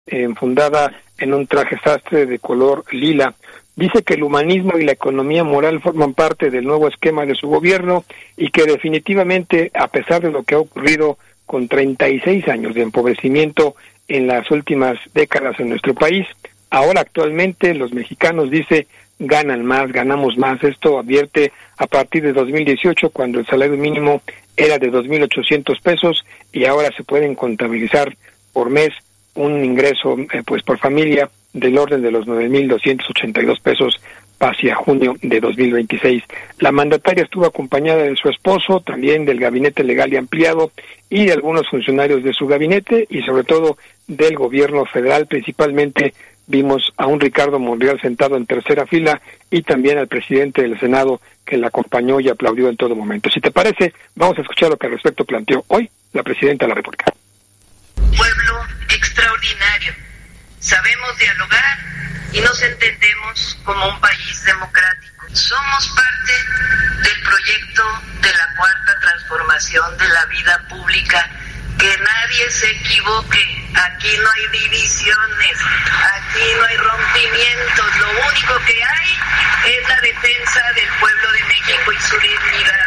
enfundada en un traje sastre de color lila. Dice que el humanismo y la economía moral forman parte del nuevo esquema de su gobierno y que definitivamente, a pesar de lo que ha ocurrido con 36 años de empobrecimiento en las últimas décadas en nuestro país, ahora actualmente los mexicanos, dice, ganan más, ganamos más. Esto advierte a partir de 2018, cuando el salario mínimo era de 2,800 pesos y ahora se pueden contabilizar por mes un ingreso pues por familia del orden de los 9,282 pesos hacia junio de 2026. La mandataria estuvo acompañada de su esposo, también del gabinete legal y ampliado y de algunos funcionarios de su gabinete y sobre todo del gobierno federal. Principalmente vimos a un Ricardo Monreal sentado en tercera fila y también al presidente del Senado que la acompañó y aplaudió en todo momento. Si te parece, vamos a escuchar lo que al respecto planteó hoy la presidenta de la República. Pueblo extraordinario. Sabemos dialogar y nos entendemos como un país democrático. Somos parte del proyecto de la cuarta transformación de la vida pública. Que nadie se equivoque. Aquí no hay divisiones, aquí no hay rompimientos. Lo único que hay es la defensa del pueblo de México y su dignidad.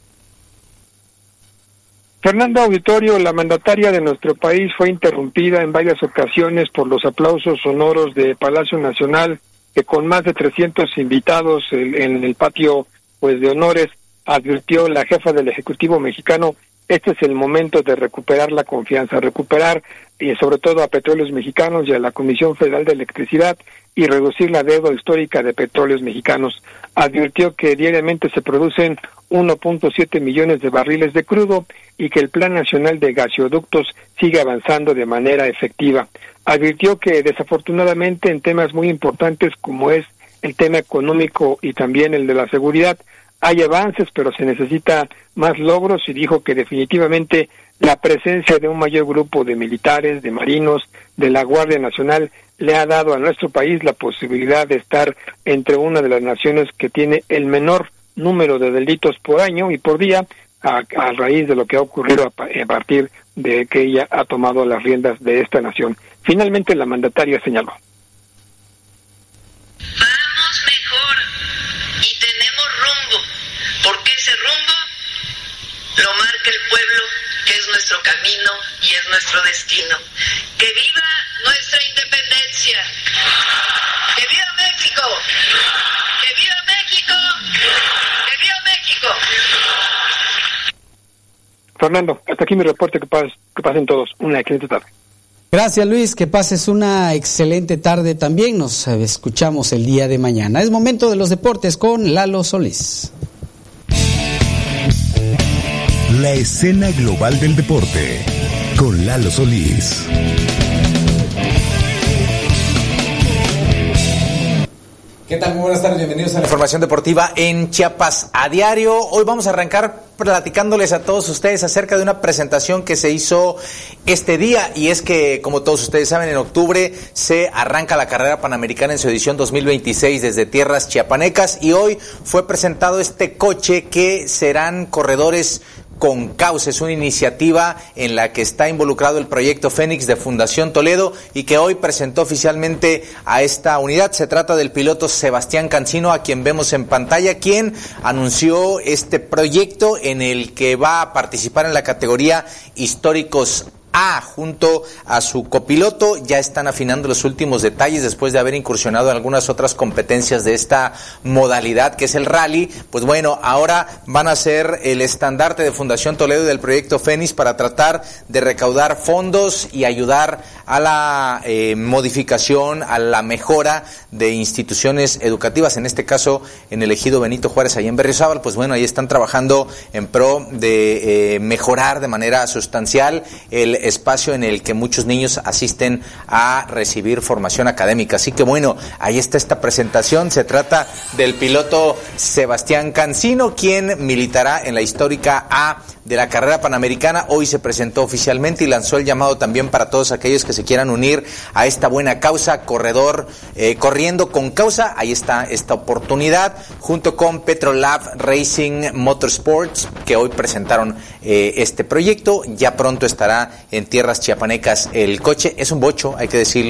Fernanda Auditorio, la mandataria de nuestro país, fue interrumpida en varias ocasiones por los aplausos sonoros de Palacio Nacional, que con más de 300 invitados en el patio pues de honores, advirtió la jefa del Ejecutivo mexicano: este es el momento de recuperar la confianza, recuperar sobre todo a Petróleos Mexicanos y a la Comisión Federal de Electricidad y reducir la deuda histórica de Petróleos Mexicanos. Advirtió que diariamente se producen 1.7 millones de barriles de crudo y que el Plan Nacional de Gasoductos sigue avanzando de manera efectiva. Advirtió que desafortunadamente en temas muy importantes como es el tema económico y también el de la seguridad, hay avances, pero se necesita más logros, y dijo que definitivamente la presencia de un mayor grupo de militares, de marinos, de la Guardia Nacional, le ha dado a nuestro país la posibilidad de estar entre una de las naciones que tiene el menor número de delitos por año y por día, a raíz de lo que ha ocurrido a partir de que ella ha tomado las riendas de esta nación. Finalmente, la mandataria señaló: vamos mejor y tenemos rumbo, porque ese rumbo lo marca el pueblo, que es nuestro camino y es nuestro destino. ¡Que viva nuestra independencia! ¡Que viva México! ¡Que viva México! ¡Que viva México! Fernando, hasta aquí mi reporte. Que pasen todos una excelente tarde. Gracias, Luis, que pases una excelente tarde también. Nos escuchamos el día de mañana. Es momento de los deportes con Lalo Solís. La escena global del deporte con Lalo Solís. ¿Qué tal? Muy buenas tardes, bienvenidos a la información deportiva en Chiapas a diario. Hoy vamos a arrancar platicándoles a todos ustedes acerca de una presentación que se hizo este día, y es que, como todos ustedes saben, en octubre se arranca la carrera panamericana en su edición 2026 desde tierras chiapanecas, y hoy fue presentado este coche que serán corredores con causa. Es una iniciativa en la que está involucrado el proyecto Fénix de Fundación Toledo y que hoy presentó oficialmente a esta unidad. Se trata del piloto Sebastián Cancino, a quien vemos en pantalla, quien anunció este proyecto en el que va a participar en la categoría Históricos A junto a su copiloto. Ya están afinando los últimos detalles después de haber incursionado en algunas otras competencias de esta modalidad, que es el rally. Pues bueno, ahora van a ser el estandarte de Fundación Toledo y del proyecto Fénix para tratar de recaudar fondos y ayudar a la modificación, a la mejora de instituciones educativas, en este caso en el ejido Benito Juárez, allá en Berriozábal. Pues bueno, ahí están trabajando en pro de mejorar de manera sustancial el espacio en el que muchos niños asisten a recibir formación académica. Así que bueno, ahí está esta presentación. Se trata del piloto Sebastián Cancino, quien militará en la histórica A de la carrera panamericana. Hoy se presentó oficialmente y lanzó el llamado también para todos aquellos que se quieran unir a esta buena causa, corriendo con causa. Ahí está esta oportunidad, junto con Petrolab Racing Motorsports, que hoy presentaron este proyecto. Ya pronto estará en tierras chiapanecas el coche. Es un bocho, hay que decirlo.